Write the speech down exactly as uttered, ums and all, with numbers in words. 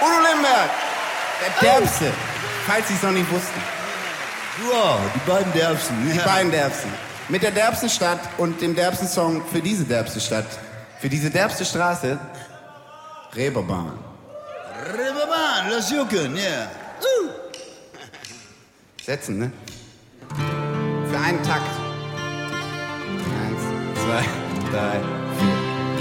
Udo Lindenberg, der Derbste, falls Sie es noch nicht wussten. Wow, die beiden Derbsten. Die beiden Derbsten. Mit der derbsten Stadt und dem derbsten Song für diese derbste Stadt, für diese derbste Straße, Reeperbahn. Reeperbahn, lass jucken, ja. Yeah. Uh. Setzen, ne? Für einen Takt. Eins, zwei, drei, vier.